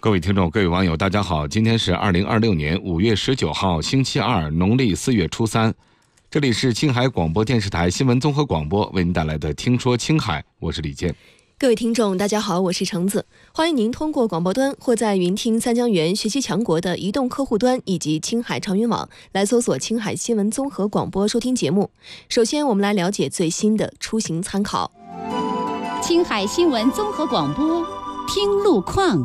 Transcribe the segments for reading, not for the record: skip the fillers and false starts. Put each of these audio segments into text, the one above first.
各位听众、各位网友，大家好！今天是2026年5月19号，星期二，农历4月初3。这里是青海广播电视台新闻综合广播为您带来的《听说青海》，我是李健。 各位听众，大家好，我是橙子，欢迎您通过广播端或在云听三江源学习强国的移动客户端以及青海长云网来搜索青海新闻综合广播收听节目。首先，我们来了解最新的出行参考。 青海新闻综合广播，听路况。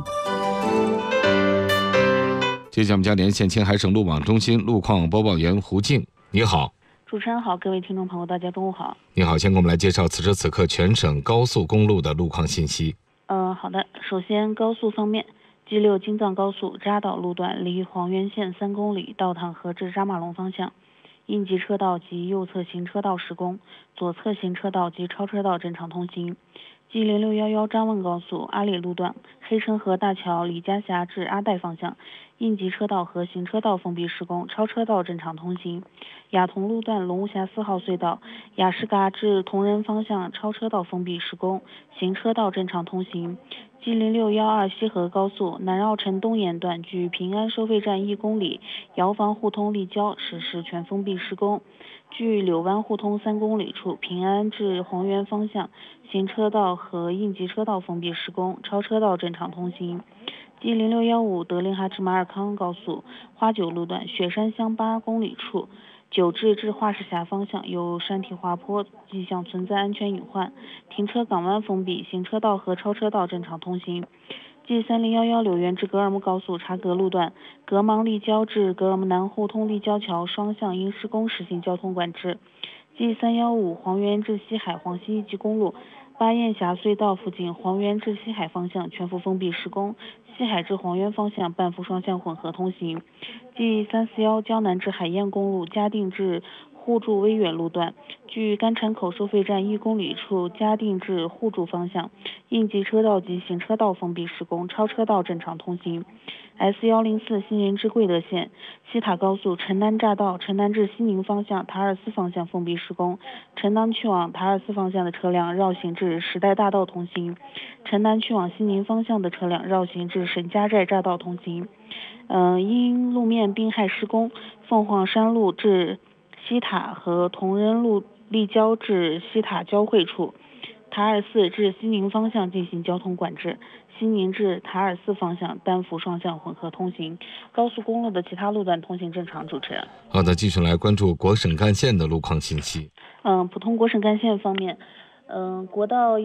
接下来我们将连线青海省路网中心路况播报员胡静，你好。 主持人好，各位听众朋友，大家中午好。 你好，先给我们来介绍此时此刻全省高速公路的路况信息。 好的，首先高速方面，G6京藏高速扎道路段离黄源县3公里，到塘河至扎马龙方向，应急车道及右侧行车道施工，左侧行车道及超车道正常通行。G0611张汶高速阿里路段黑城河大桥李家峡至阿岱方向，应急车道和行车道封闭施工，超车道正常通行。雅同路段龙雾峡4号隧道雅什嘎至同仁方向超车道封闭施工，行车道正常通行。G0612西河高速南绕城东沿段距平安收费站1公里，瑶房互通立交实施全封闭施工。距柳湾互通3公里处平安至黄源方向行车道和应急车道封闭施工，超车道正常通行。G0615德令哈至马尔康高速花九路段雪山乡8公里处九至至华石峡方向有山体滑坡，迹象存在安全隐患，停车港湾封闭，行车道和超车道正常通行。G3011柳源至格尔木高速察格路段格芒立交至格尔木南互通立交桥双向因施工实行交通管制。G315黄源至西海黄西一级公路巴彦峡隧道附近黄源至西海方向全幅封闭施工，西海至黄源方向半幅双向混合通行。G341江南至海晏公路嘉定至互助威远路段距干铲口收费站1公里处嘉定至互助方向，应急车道及行车道封闭施工，超车道正常通行。S104新宁至贵德县西塔高速城南匝道城南至西宁方向塔尔斯方向封闭施工，城南去往塔尔斯方向的车辆绕行至时代大道通行，城南去往西宁方向的车辆绕行至沈家寨匝道通行。因路面冰害施工，凤凰山路至西塔和同仁路立交至西塔交汇处塔尔寺至西宁方向进行交通管制，西宁至塔尔寺方向单幅双向混合通行。高速公路的其他路段通行正常。主持人， 好的，继续来关注国省干线的路况信息。 普通国省干线方面，国道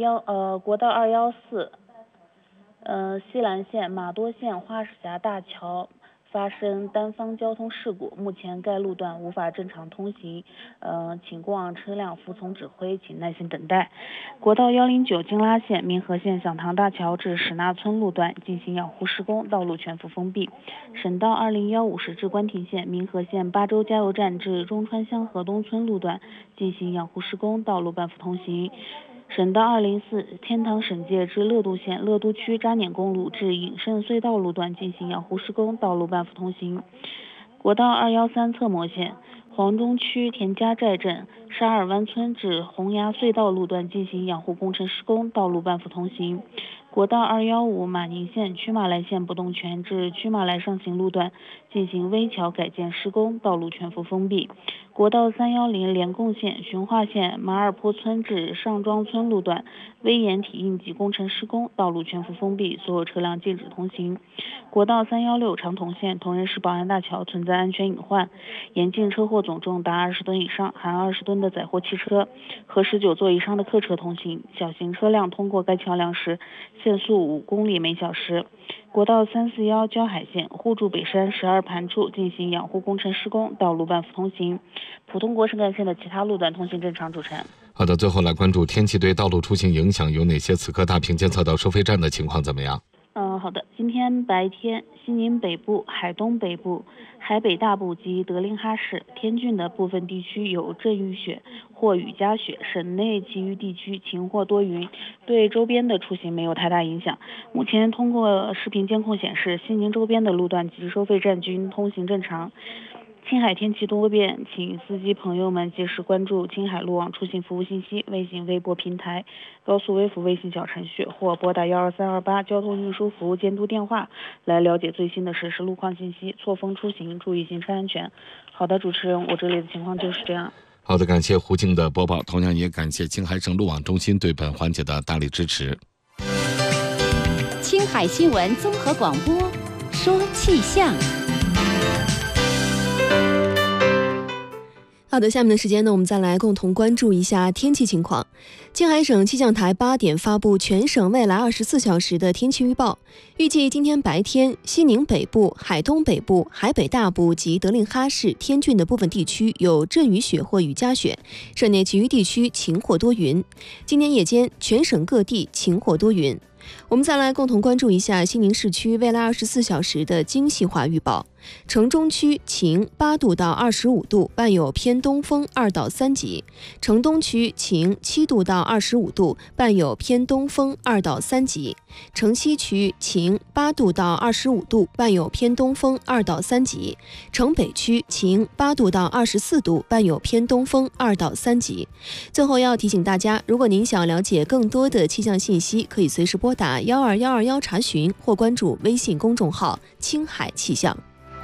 214，西兰县马多县花石峡大桥发生单方交通事故，目前该路段无法正常通行，请过往车辆服从指挥，请耐心等待。国道109金拉县民和县响堂大桥至史纳村路段进行养护施工，道路全幅封闭。省道2015石至关亭县民和县巴州加油站至中川乡河东村路段进行养护施工，道路半幅通行。省道204天堂省界至乐都县乐都区扎碾公路至隐胜隧道路段进行养护施工，道路半幅通行。国道213侧摩县黄中区田家寨镇沙尔湾村至洪崖隧道路段进行养护工程施工，道路半幅通行。国道215马宁县曲马来县不动泉至曲马来上行路段进行危桥改建施工，道路全幅封闭。国道310连贡县循化县马尔坡村至上庄村路段危岩体应急工程施工，道路全幅封闭，所有车辆禁止通行。国道316长桐县同仁市宝安大桥存在安全隐患，严禁车货总重达20吨以上含20吨的载货汽车和19座以上的客车通行，小型车辆通过该桥梁时限速5公里每小时。国道341交海县互助北山12盘处进行养护工程施工，道路半幅通行。普通国省干线的其他路段通行正常。主持人， 好的，最后来关注天气对道路出行影响有哪些？此刻大坪监测到收费站的情况怎么样？ 好的，今天白天西宁北部、海东北部、海北大部及德令哈市、天峻的部分地区有阵雨雪或雨夹雪，省内其余地区晴或多云，对周边的出行没有太大影响。目前通过视频监控显示，西宁周边的路段及收费站均通行正常。 青海天气多变，请司机朋友们及时关注青海路网出行服务信息微信、微博平台、高速微服微信小程序或拨打12328交通运输服务监督电话来了解最新的实时路况信息，错峰出行，注意行车安全。好的，主持人，我这里的情况就是这样。 好的，感谢胡静的播报，同样也感谢青海省路网中心对本环节的大力支持。 青海新闻综合广播，说气象。 好的，下面的时间呢，我们再来共同关注一下天气情况。青海省气象台8点发布全省未来24小时的天气预报，预计今天白天，西宁北部、海东北部、海北大部及德令哈市、天峻的部分地区有阵雨雪或雨夹雪，省内其余地区晴或多云。今天夜间，全省各地晴或多云。我们再来共同关注一下西宁市区未来24小时的精细化预报。城中区晴8度到25度，伴有偏东风2到3级；城东区晴7度到25度，伴有偏东风2到3级；城西区晴8度到25度，伴有偏东风2到3级；城北区晴8度到24度，伴有偏东风2到3级。最后要提醒大家，如果您想了解更多的气象信息，可以随时拨打12121查询，或关注微信公众号“青海气象”。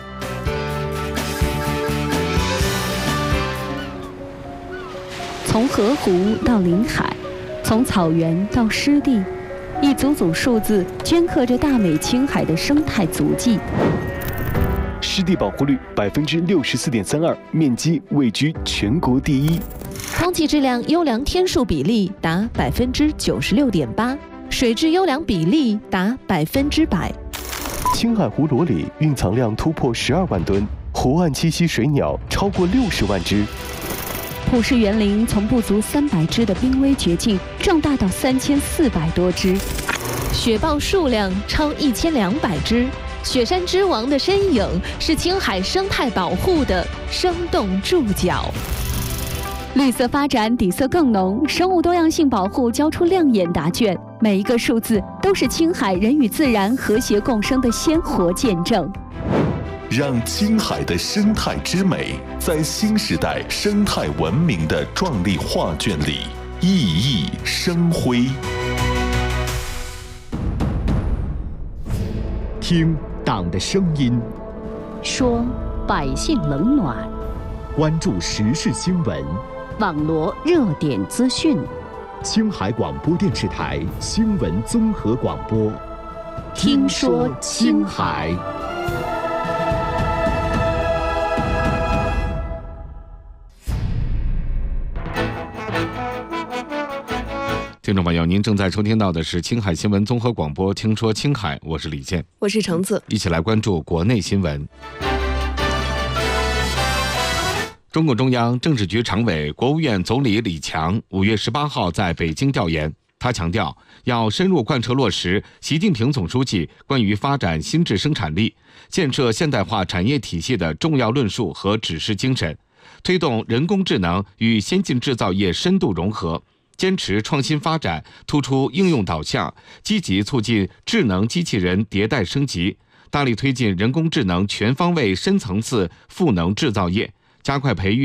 从河湖到临海，从草原到湿地，一组组数字镌刻着大美青海的生态足迹。 湿地保护率64.32%，面积位居全国第一。 空气质量优良天数比例达96.8%，水质优良比例达100%。 青海湖罗里蕴藏量突破12万吨，湖岸栖息水鸟超过60万只。 普氏园林从不足300只的濒危绝境壮大到3400多只，雪豹数量超1200只。雪山之王的身影是青海生态保护的生动注脚。绿色发展底色更浓，生物多样性保护交出亮眼答卷，每一个数字都是青海人与自然和谐共生的鲜活见证。 让青海的生态之美在新时代生态文明的壮丽画卷里熠熠生辉。 听党的声音， 说百姓冷暖， 关注时事新闻， 网罗热点资讯。 青海广播电视台新闻综合广播，听说青海。 听众朋友，您正在收听到的是青海新闻综合广播，听说青海，我是李健， 我是橙子， 一起来关注国内新闻。中共中央政治局常委、国务院总理李强5月18号在北京调研，他强调要深入贯彻落实习近平总书记关于发展新质生产力、建设现代化产业体系的重要论述和指示精神，推动人工智能与先进制造业深度融合，坚持创新发展，突出应用导向，积极促进智能机器人迭代升级，大力推进人工智能全方位深层次赋能制造业，加快培育